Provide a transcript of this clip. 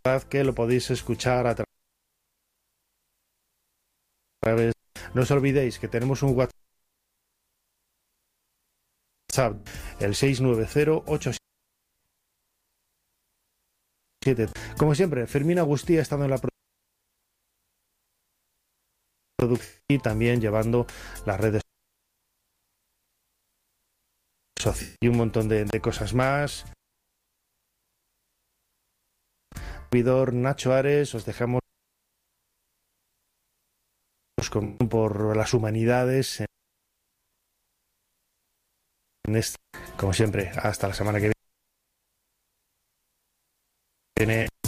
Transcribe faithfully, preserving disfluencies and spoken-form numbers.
que lo podéis escuchar a través. No os olvidéis que tenemos un WhatsApp, el seis nueve cero ocho siete. Como siempre, Fermín Agustí ha estado en la producción y también llevando las redes sociales y un montón de, de cosas más. Servidor Nacho Ares, os dejamos con, por las humanidades en este, como siempre, hasta la semana que viene.